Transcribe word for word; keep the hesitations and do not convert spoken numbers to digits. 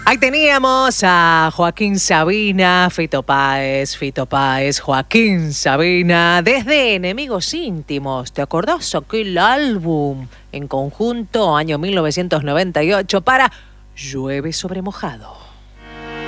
Ahí teníamos a Joaquín Sabina, Fito Páez, Fito Páez, Joaquín Sabina, desde Enemigos Íntimos. ¿Te acordás aquel álbum en conjunto, año mil novecientos noventa y ocho, para Llueve sobre mojado?